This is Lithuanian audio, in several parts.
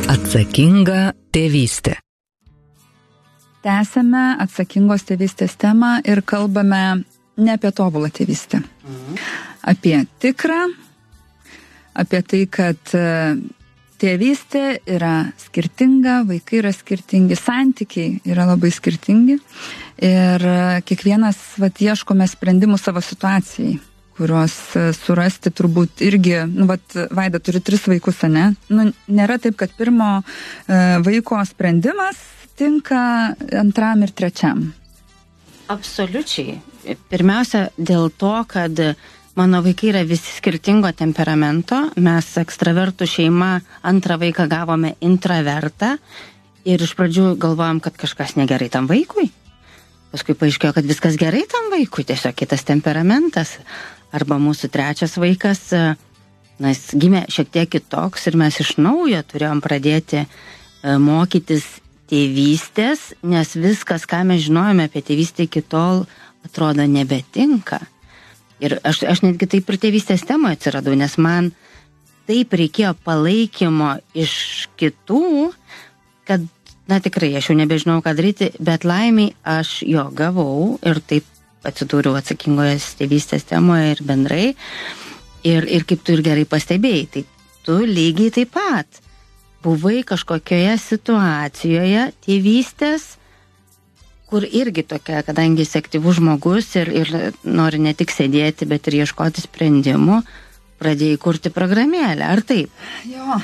Atsakinga tėvystė. Tęsiame atsakingos tėvystės temą ir kalbame ne apie tobulą tėvystę. Apie tikrą, apie tai, kad tėvystė yra skirtinga, vaikai yra skirtingi, santykiai yra labai skirtingi ir kiekvienas ieškome sprendimų savo situacijai, kuriuos surasti turbūt irgi, Vaida turi 3 vaikus, ne? Nėra taip, kad pirmo vaiko sprendimas tinka 2 ir 3. Absoliučiai. Pirmiausia, dėl to, kad mano vaikai yra visi skirtingo temperamento. Mes ekstravertų šeima 2 vaiką gavome intravertą ir iš pradžių galvojom, kad kažkas negerai tam vaikui. Paskui paaiškėjo, kad viskas gerai tam vaikui, tiesiog kitas temperamentas. Arba mūsų 3 vaikas, jis gimė šiek tiek kitoks ir mes iš naujo turėjom pradėti mokytis tėvystės, nes viskas, ką mes žinojome apie tėvystę iki tol, atrodo nebetinka. Ir aš netgi taip ir tėvystės temoje atsiradau, nes man taip reikėjo palaikymo iš kitų, kad, tikrai, aš jau nebežinau, ką daryti, bet laimiai aš jo gavau ir taip atsidūriau atsakingoje tėvystės temoje ir bendrai. Ir kaip tu ir gerai pastebėjai, tai tu lygiai taip pat buvai kažkokioje situacijoje tėvystės, kur irgi tokia, kadangi esi aktyvus žmogus ir nori ne tik sėdėti, bet ir ieškoti sprendimų, pradėjai kurti programėlę, ar taip? Jo,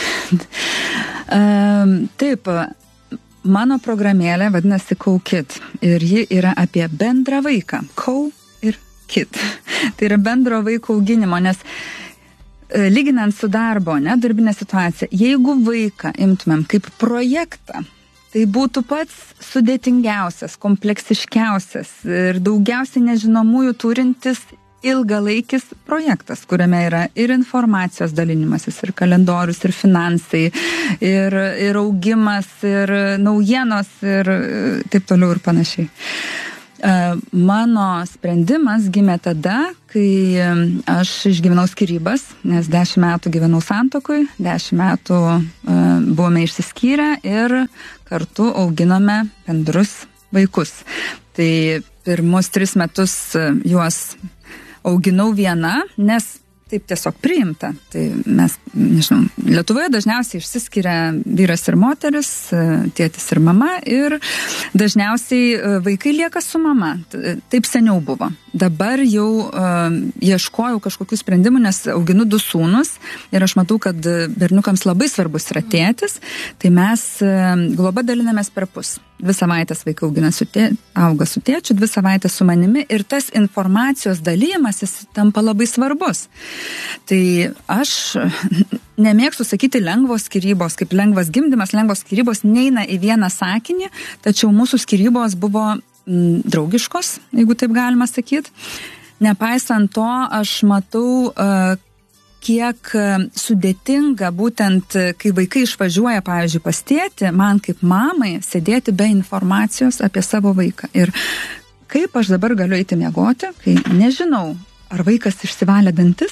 taip. Mano programėlė vadinasi CoKid ir ji yra apie bendrą vaiką. Co ir Kid. Tai yra bendro vaiko auginimo, nes lyginant su darbo, darbinė situacija, jeigu vaiką imtumėm kaip projektą, tai būtų pats sudėtingiausias, kompleksiškiausias ir daugiausiai nežinomųjų turintis ilgalaikis projektas, kuriame yra ir informacijos dalinimasis, ir kalendorius, ir finansai, ir augimas, ir naujienos, ir taip toliau ir panašiai. Mano sprendimas gimė tada, kai aš išgyvenau skyrybas, nes 10 metų gyvenau santuokoj, 10 metų buvome išsiskyrę ir kartu auginome bendrus vaikus. Tai pirmus 3 metus juos auginau viena, nes taip tiesiog priimta. Tai mes, Lietuvoje dažniausiai išsiskiria vyras ir moteris, tėtis ir mama ir dažniausiai vaikai lieka su mama. Taip seniau buvo. Dabar jau ieškojau kažkokių sprendimų, nes auginu 2 sūnus ir aš matau, kad berniukams labai svarbus yra tėtis, tai mes globą dalinamės per pus. 2 savaitės vaikai auga su tėčiu, 2 savaitės su manimi ir tas informacijos dalymas jis tampa labai svarbus. Tai aš nemėgstu sakyti lengvos skyrybos, kaip lengvas gimdymas, lengvos skyrybos neina į vieną sakinį, tačiau mūsų skyrybos buvo draugiškos, jeigu taip galima sakyti. Nepaisant to, aš matau, kiek sudėtinga būtent, kai vaikai išvažiuoja, pavyzdžiui, pas tėtį, man kaip mamai sėdėti be informacijos apie savo vaiką. Ir kaip aš dabar galiu eiti miegoti, kai nežinau, ar vaikas išsivalė dantis?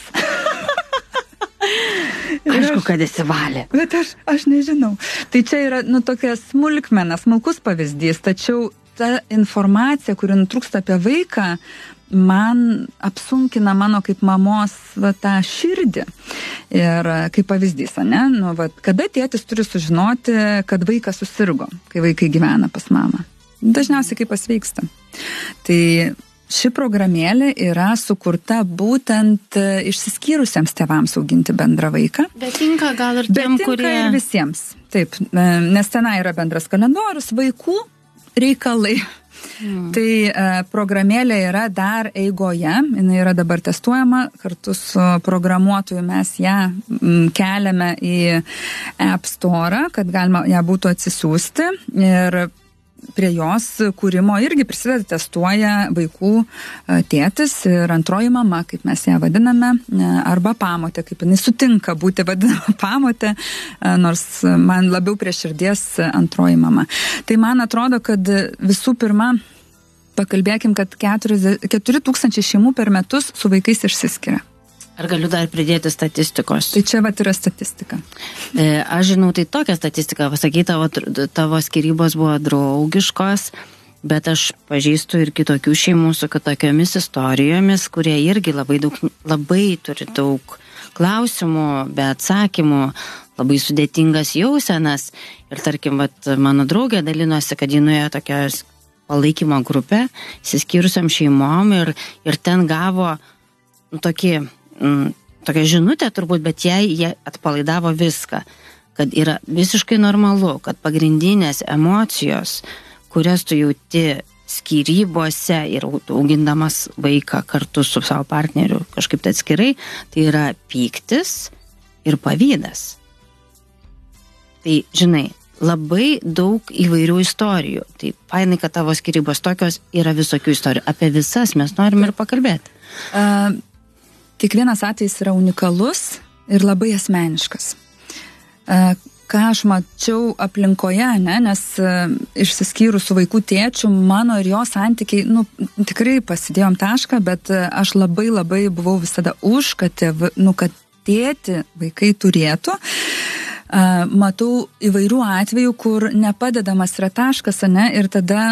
Aišku, kad įsivalė. Bet aš nežinau. Tai čia yra, tokia smulkmena, smulkus pavyzdys, tačiau ta informacija, kuri nutrūksta apie vaiką, man apsunkina mano kaip mamos tą širdį. Ir kaip pavyzdys, kada tėtis turi sužinoti, kad vaikas susirgo, kai vaikai gyvena pas mamą? Dažniausiai kai pasveiksta. Tai ši programėlė yra sukurta būtent išsiskyrusiems tėvams auginti bendrą vaiką. Bet tinka gal ir tiem, kurie... Bet tinka ir visiems. Taip, nes tenai yra bendras kalendorius, vaikų reikalai. Tai programėlė yra dar eigoje, jinai yra dabar testuojama, kartu su programuotoju mes ją keliame į App Store, kad galima ją būtų atsisiųsti ir prie jos kūrimo irgi prisideda, testuoja vaikų tėtis ir antroji mama, kaip mes ją vadiname, arba pamotė, kaip jinai sutinka būti vadinama pamotė, nors man labiau prie širdies antroji mama. Tai man atrodo, kad visų pirma, pakalbėkim, kad 4000 šeimų per metus su vaikais išsiskiria. Ar galiu dar pridėti statistikos? Tai čia vat yra statistika. Aš žinau, tai tokia statistika, pasakyti, tavo skyrybos buvo draugiškos, bet aš pažįstu ir kitokių šeimų su kitokiomis istorijomis, kurie irgi labai turi daug klausimų, be atsakymų, labai sudėtingas jausenas. Ir tarkim, mano draugė dalinosi, kad ji nuėjo tokios palaikymo grupę, išsiskyrusiam šeimom ir ten gavo tokią žinutę turbūt, bet jie atpalaidavo viską, kad yra visiškai normalu, kad pagrindinės emocijos, kurias tu jauti skyrybose ir augindamas vaiką kartu su savo partneriu kažkaip tai atskirai, tai yra pyktis ir pavydas. Tai, žinai, labai daug įvairių istorijų. Tai fainai, kad tavo skyrybos tokios, yra visokių istorijų. Apie visas mes norim ir pakalbėti. Kiekvienas atvejis yra unikalus ir labai asmeniškas. Ką aš mačiau aplinkoje, nes išsiskyrus su vaikų tėčiu, mano ir jo santykiai, tikrai pasidėjom tašką, bet aš labai buvau visada už, kad tėti vaikai turėtų. Matau įvairių atvejų, kur nepadedamas yra taškas, ir tada,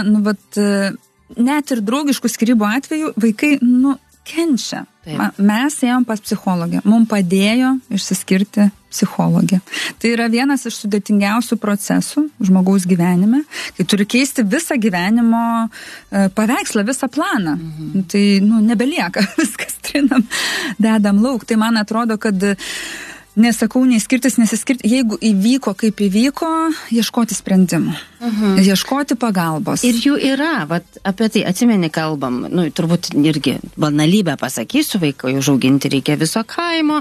net ir draugiškų skyrybų atveju vaikai, kenčia. Taip. Mes ėjom pas psichologę. Mums padėjo išsiskirti psichologė. Tai yra vienas iš sudėtingiausių procesų žmogaus gyvenime, kai turi keisti visą gyvenimo paveikslą, visą planą. Tai, nebelieka, viskas trinam, dedam lauk. Tai man atrodo, kad nesakau nei skirtis, nesiskirti. Jeigu įvyko, kaip įvyko, ieškoti sprendimų. Ieškoti pagalbos. Ir jų yra, apie tai atsimeni kalbam, turbūt irgi banalybę pasakysiu, vaikui užauginti reikia viso kaimo.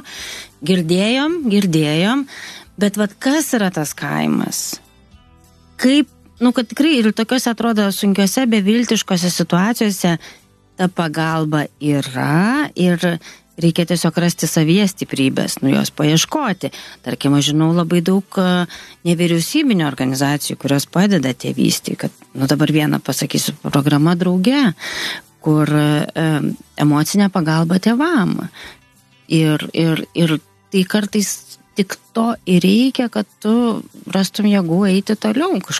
Girdėjom, bet kas yra tas kaimas? Kaip, kad tikrai ir tokiuose atrodo sunkiuose, beviltiškose situacijose ta pagalba yra ir reikia tiesiog rasti savyje stiprybės, jos paieškoti. Tarkim, aš žinau labai daug nevyriausybinių organizacijų, kurios padeda tėvystei, kad, dabar vieną pasakysiu, programa Drauge, kur emocinė pagalba tėvam. Ir tai kartais tik to ir reikia, kad tu rastum jėgų eiti toliau,